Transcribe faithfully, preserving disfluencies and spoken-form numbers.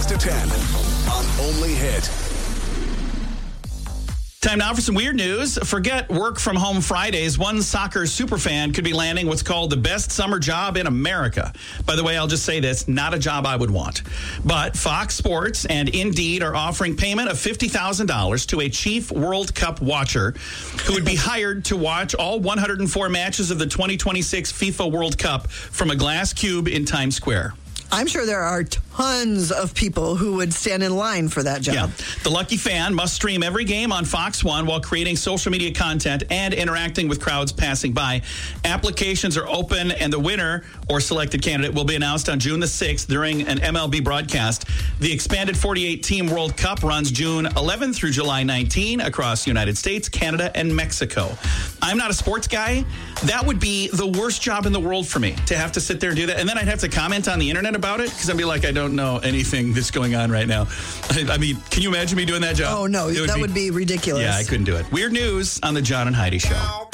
to ten on Only Hit. Time now for some weird news. Forget work from home Fridays. One soccer superfan could be landing what's called the best summer job in America. By the way, I'll just say this, not a job I would want. But Fox Sports and Indeed are offering payment of fifty thousand dollars to a chief World Cup watcher who would be hired to watch all one hundred four matches of the twenty twenty-six FIFA World Cup from a glass cube in Times Square. I'm sure there are tons of people who would stand in line for that job. Yeah. The lucky fan must stream every game on Fox One while creating social media content and interacting with crowds passing by. Applications are open, and the winner or selected candidate will be announced on June the sixth during an M L B broadcast. The expanded forty-eight team World Cup runs June eleventh through July nineteenth across the United States, Canada, and Mexico. I'm not a sports guy. That would be the worst job in the world for me, to have to sit there and do that. And then I'd have to comment on the internet about it, because I'd be like, I don't know anything that's going on right now. I, I mean, can you imagine me doing that job? Oh, no, would that be, would be ridiculous. Yeah, I couldn't do it. Weird news on the John and Heidi Show.